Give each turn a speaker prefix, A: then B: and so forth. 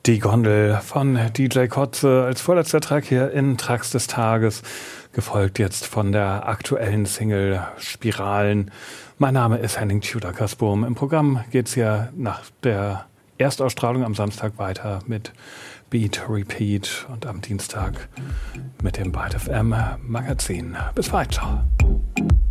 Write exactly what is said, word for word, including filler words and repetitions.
A: Die Gondel von D J Kotze als vorletzter Track hier in Tracks des Tages, gefolgt jetzt von der aktuellen Single Spiralen. Mein Name ist Henning Tudor-Kasbohm. Im Programm geht's hier nach der Erstausstrahlung am Samstag weiter mit Beat Repeat und am Dienstag mit dem Byte F M Magazin. Bis bald, ciao.